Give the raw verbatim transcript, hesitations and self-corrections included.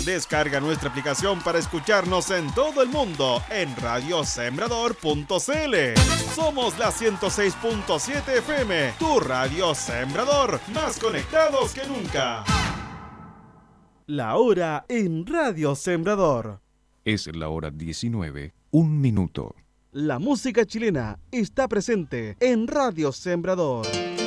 Descarga nuestra aplicación para escucharnos en todo el mundo en radio sembrador punto c l. Somos la ciento seis punto siete F M, tu radio Sembrador, más conectados que nunca. La hora en Radio Sembrador. Es la hora diecinueve, un minuto. La música chilena está presente en Radio Sembrador.